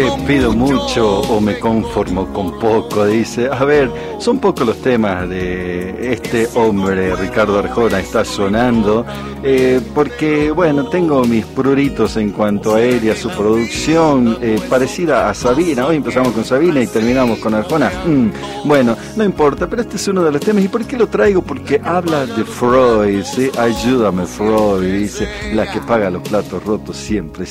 que pido mucho o me conformo con poco, dice. A ver, son pocos los temas de este hombre, Ricardo Arjona, está sonando, porque, bueno, tengo mis pruritos en cuanto a él y a su producción, parecida a Sabina. Hoy empezamos con Sabina y terminamos con Arjona. Bueno, no importa, pero este es uno de los temas. ¿Y por qué lo traigo? Porque habla de Freud, ¿sí? Ayúdame, Freud, dice, la que paga los platos rotos siempre